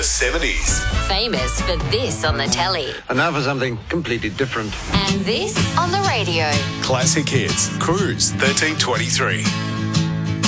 70s. Famous for this on the telly. And now for something completely different. And this on the radio. Classic Hits. Cruise 1323.